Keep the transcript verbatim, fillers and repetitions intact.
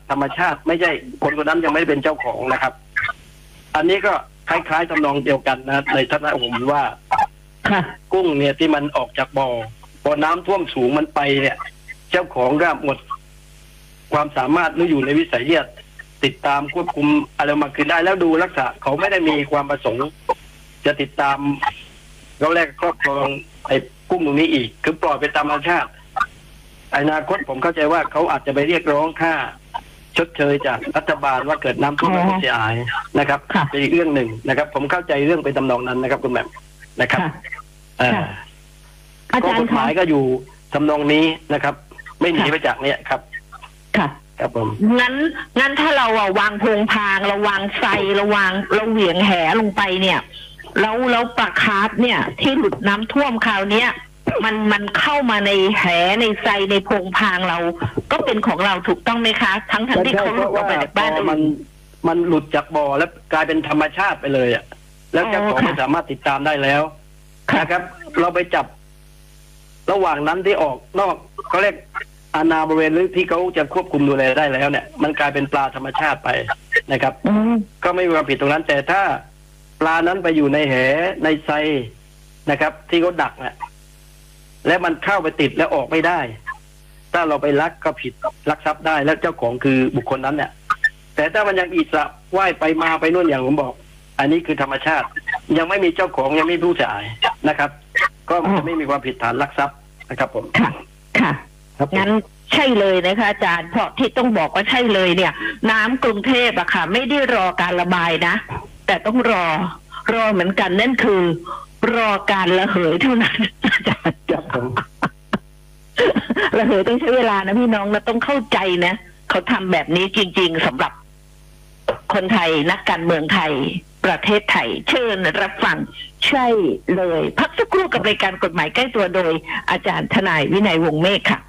ธรรมชาติไม่ใช่คนคนนั้นยังไม่ได้เป็นเจ้าของนะครับอันนี้ก็คล้ายๆทำนองเดียวกันนะในทัศนะผมว่ากุ้งเนี่ยที่มันออกจากบ่อพอน้ำท่วมสูงมันไปเนี่ยเจ้าของก็หมดความสามารถหรืออยู่ในวิสัยที่จะติดตามควบคุมอะไรมาคืนได้แล้วดูลักษณะเขาไม่ได้มีความประสงค์จะติดตามเขาแรกครอบครองไอ้กุ้งตรงนี้อีกคือปล่อยไปตามธรรมชาติอนาคตผมเข้าใจว่าเขาอาจจะไปเรียกร้องค่าชดเชยจากรัฐบาลว่าเกิดน้ำท่วมเสียหายนะครับเป็นอีกเรื่องหนึ่งนะครับ ผมเข้าใจเรื่องเป็นตำนองนั้นนะครับคุณแม่นะครับข้อกฎหมายก็อยู่ทำนองนี้นะครับไม่หนีไปจากเนี้ยครับค่ะครับผมงั้นงั้นถ้าเราอะวางโพงพางเราวางไซเราวางเราเหวี่ยงแหลงไปเนี่ยแล้วแล้วปลาคาร์ฟเนี่ยที่หลุดน้ำท่วมคราวเนี้ยมันมันเข้ามาในแหในไซในโพงพางเราก็เป็นของเราถูกต้องไหมคะทั้งทั้งที่เขาหลุดออกไปจากบ้านมันมันหลุดจากบ่อแล้วกลายเป็นธรรมชาติไปเลยอ่ะแล้วเจ้าของไม่สามารถติดตามได้แล้วนะครับเราไปจับระหว่างนั้นที่ออกนอกเขาเรียกอาณาบริเวณหรือที่เขาจะควบคุมดูแลได้แล้วเนี่ยมันกลายเป็นปลาธรรมชาติไปนะครับก็ไม่มีความผิดตรงนั้นแต่ถ้าปลานั้นไปอยู่ในแหในไซนะครับที่เขาดักเนี่ยและมันเข้าไปติดแล้วออกไม่ได้ถ้าเราไปลักก็ผิดลักทรัพย์ได้และเจ้าของคือบุคคลนั้นเนี่ยแต่ถ้ามันยังอิสระว่ายไปมาไปนู่นอย่างผมบอกอันนี้คือธรรมชาติยังไม่มีเจ้าของยังไม่ผู้จ่ายนะครับก็จะไม่มีความผิดฐานลักทรัพย์นะครับผมค่ะค่ะงั้นใช่เลยนะคะอาจารย์เพราะที่ต้องบอกว่าใช่เลยเนี่ยน้ำกรุงเทพอะค่ะไม่ได้รอการระบายนะแต่ต้องรอรอเหมือนกันนั่นคือรอการระเหยเท่านั้นอาจารย์ครับผมระเหยต้องใช้เวลานะพี่น้องนะต้องเข้าใจนะเขาทำแบบนี้จริงๆสำหรับคนไทยนักการเมืองไทยประเทศไทยเชิญรับฟังใช่เลยพักสักครู่กับรายการกฎหมายใกล้ตัวโดยอาจารย์ทนายวินัยวงศ์เมฆค่ะ